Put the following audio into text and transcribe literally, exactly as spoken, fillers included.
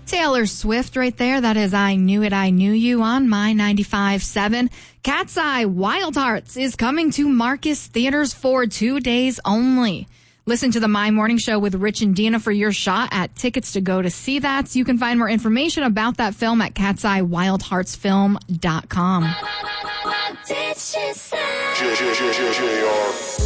Taylor Swift right there. That is I Knew It, I Knew You on My ninety-five point seven. Cat's Eye Wild Hearts is coming to Marcus Theaters for two days only. Listen to the My Morning Show with Rich and Dina for your shot at tickets to go to see that. You can find more information about that film at cat's eye wild hearts film dot com. What did she say?